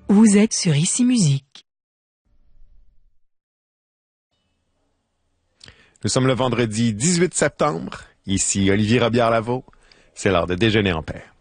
Vous êtes sur Ici Musique. Nous sommes le vendredi 18 septembre. Ici Olivier Robillard-Lavaux. C'est l'heure de déjeuner en paix.